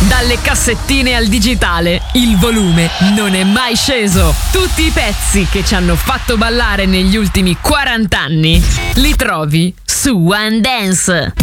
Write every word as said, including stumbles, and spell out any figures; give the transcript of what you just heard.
Dalle cassettine al digitale, il volume non è mai sceso. Tutti i pezzi che ci hanno fatto ballare negli ultimi quaranta anni li trovi su One Dance.